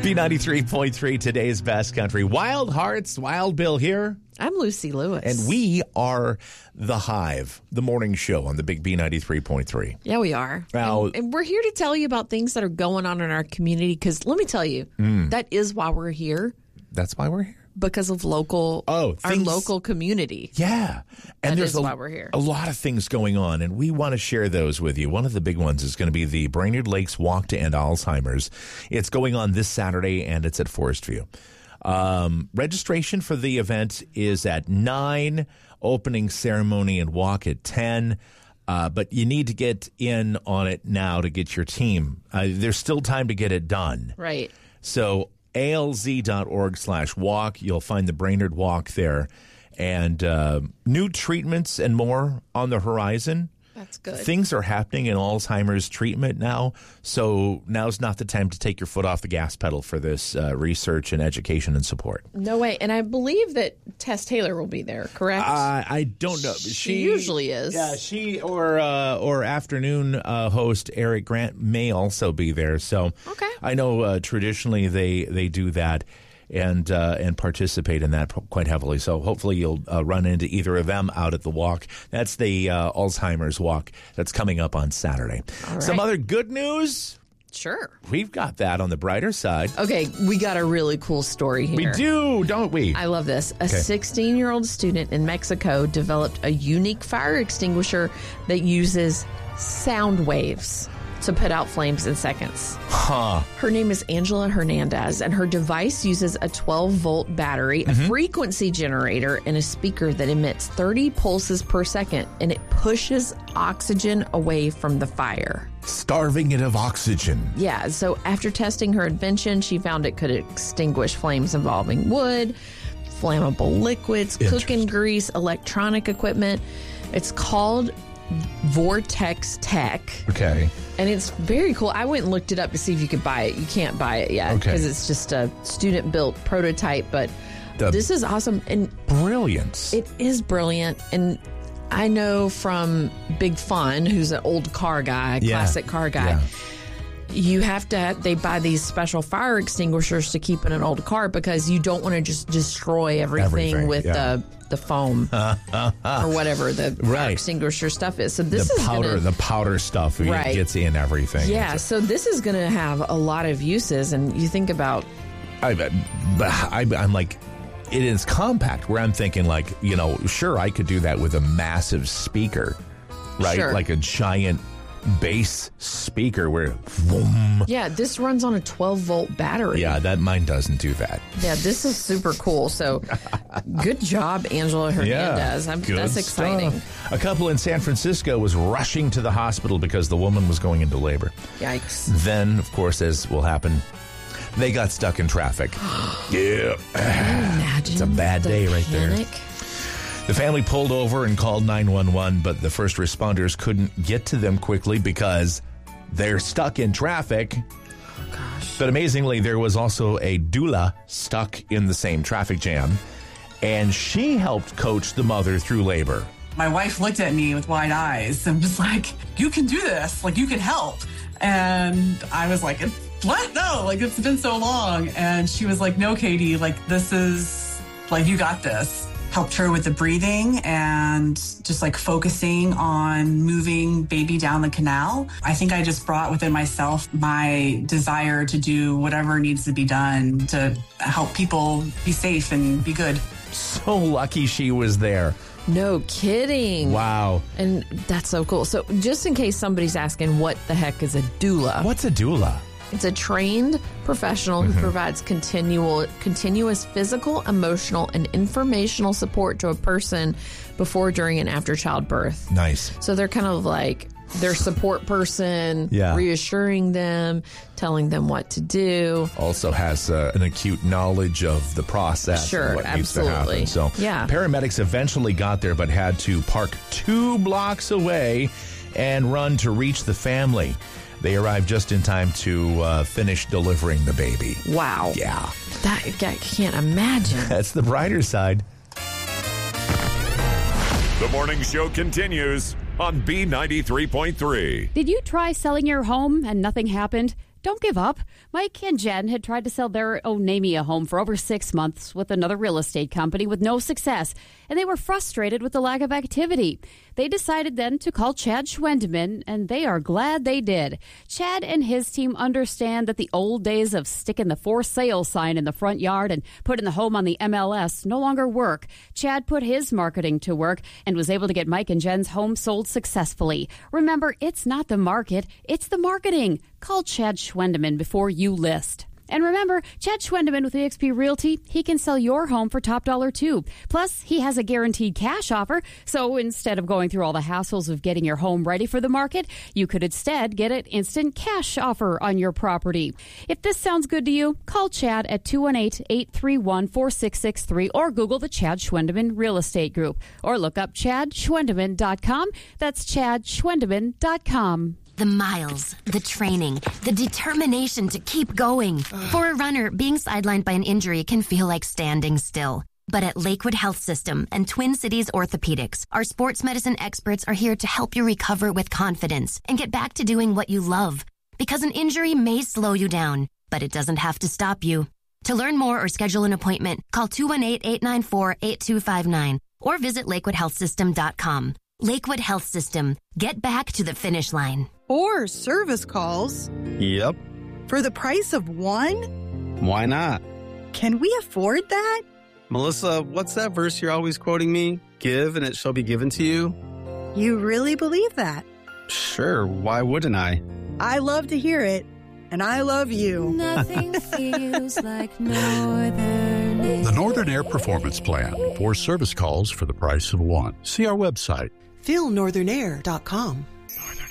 B93.3, today's best country. Wild Hearts, Wild Bill here. I'm Lucy Lewis. And we are The Hive, the morning show on the big B93.3. Yeah, we are. Now, and we're here to tell you about things that are going on in our community, because let me tell you, that is why we're here. That's why we're here? Because of our local community. Yeah. And that's why we're here. A lot of things going on, and we want to share those with you. One of the big ones is going to be the Brainerd Lakes Walk to End Alzheimer's. It's going on this Saturday, and it's at Forest View. Registration for the event is at 9, opening ceremony and walk at 10. But you need to get in on it now to get your team. There's still time to get it done. Right. So alz.org/walk. You'll find the Brainerd Walk there. And new treatments and more on the horizon. That's good. Things are happening in Alzheimer's treatment now, so now's not the time to take your foot off the gas pedal for this research and education and support. No way. And I believe that Tess Taylor will be there, correct? I don't know. She usually is. Yeah, she or afternoon host Eric Grant may also be there. So okay. I know traditionally they do that. And participate in that quite heavily. So hopefully you'll run into either of them out at the walk. That's the Alzheimer's walk that's coming up on Saturday. All right. Some other good news? Sure. We've got that on the brighter side. Okay, we got a really cool story here. We do, don't we? I love this. A 16-year-old student in Mexico developed a unique fire extinguisher that uses sound waves to put out flames in seconds. Huh. Her name is Angela Hernandez, and her device uses a 12-volt battery, a frequency generator, and a speaker that emits 30 pulses per second, and it pushes oxygen away from the fire. Starving it of oxygen. Yeah, so after testing her invention, she found it could extinguish flames involving wood, flammable liquids, cooking grease, electronic equipment. It's called Vortex Tech. Okay. And it's very cool. I went and looked it up to see if you could buy it. You can't buy it yet because it's just a student-built prototype, but this is awesome. And brilliance. It is brilliant. And I know from Big Fun, who's an old car guy, classic car guy, you have to they buy these special fire extinguishers to keep in an old car because you don't want to just destroy everything with the foam or whatever the fire extinguisher stuff is. So this is the powder stuff gets in everything. Yeah, so this is going to have a lot of uses, and you think about. I'm like, it is compact. Where I'm thinking, like, sure, I could do that with a massive speaker, right? Sure. Like a giant bass speaker where boom. Yeah, this runs on a 12-volt battery. Yeah, mine doesn't do that. Yeah, this is super cool. So good job, Angela Hernandez. That's exciting. Stuff. A couple in San Francisco was rushing to the hospital because the woman was going into labor. Yikes. Then, of course, as will happen, they got stuck in traffic. Yeah. Can you imagine? It's a bad day right panic? there. The family pulled over and called 911, but the first responders couldn't get to them quickly because they're stuck in traffic. Oh, gosh. But amazingly, there was also a doula stuck in the same traffic jam, and she helped coach the mother through labor. My wife looked at me with wide eyes and was like, "You can do this. Like, you can help." And I was like, "What? No, like, it's been so long." And she was like, "No, Katie, like, this is, like, you got this." Helped her with the breathing and just like focusing on moving baby down the canal. I think I just brought within myself my desire to do whatever needs to be done to help people be safe and be good. So lucky she was there. No kidding. Wow. And that's so cool. So just in case somebody's asking, what the heck is a doula? What's a doula? It's a trained professional who provides continuous physical, emotional, and informational support to a person before, during, and after childbirth. Nice. So they're kind of like their support person, reassuring them, telling them what to do. Also has an acute knowledge of the process. Sure, and what absolutely. needs to happen. So paramedics eventually got there, but had to park 2 blocks away and run to reach the family. They arrived just in time to finish delivering the baby. Wow. Yeah. I can't imagine. That's the brighter side. The morning show continues on B93.3. Did you try selling your home and nothing happened? don't give up. Mike and Jen had tried to sell their Onamia home for over 6 months with another real estate company with no success, and they were frustrated with the lack of activity. They decided then to call Chad Schwendeman, and they are glad they did. Chad and his team understand that the old days of sticking the for sale sign in the front yard and putting the home on the MLS no longer work. Chad put his marketing to work and was able to get Mike and Jen's home sold successfully. Remember, it's not the market, it's the marketing. Call Chad Schwendeman before you list. And remember, Chad Schwendeman with eXp Realty, he can sell your home for top dollar too. Plus, he has a guaranteed cash offer, so instead of going through all the hassles of getting your home ready for the market, you could instead get an instant cash offer on your property. If this sounds good to you, call Chad at 218-831-4663 or Google the Chad Schwendeman Real Estate Group or look up ChadSchwendeman.com. That's ChadSchwendeman.com. The miles, the training, the determination to keep going. For a runner, being sidelined by an injury can feel like standing still. But at Lakewood Health System and Twin Cities Orthopedics, our sports medicine experts are here to help you recover with confidence and get back to doing what you love. Because an injury may slow you down, but it doesn't have to stop you. To learn more or schedule an appointment, call 218-894-8259 or visit LakewoodHealthSystem.com. Lakewood Health System. Get back to the finish line. Or service calls. Yep. For the price of one? Why not? Can we afford that? Melissa, what's that verse you're always quoting me? Give and it shall be given to you. You really believe that? Sure, why wouldn't I? I love to hear it, and I love you. Nothing feels like Northern Air. The Northern Air Performance Plan. 4 service calls for the price of one. See our website. FeelNorthernair.com. Northern